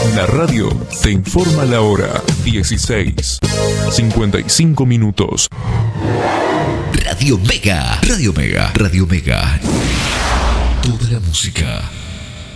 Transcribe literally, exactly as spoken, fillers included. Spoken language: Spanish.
La radio te informa la hora dieciséis, cincuenta y cinco minutos. Radio Mega, Radio Mega, Radio Mega. Toda la música.